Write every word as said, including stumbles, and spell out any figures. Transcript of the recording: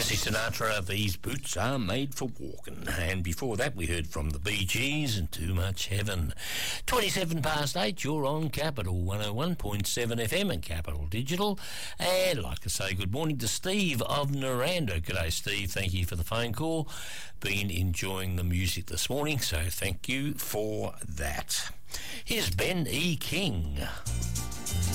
Nancy Sinatra, These Boots Are Made for Walking. And before that, we heard from the Bee Gees and Too Much Heaven. twenty-seven past eight, you're on Capital one oh one point seven F M and Capital Digital. And I'd like to say good morning to Steve of Naranda. G'day, Steve. Thank you for the phone call. Been enjoying the music this morning, so thank you for that. Here's Ben E. King.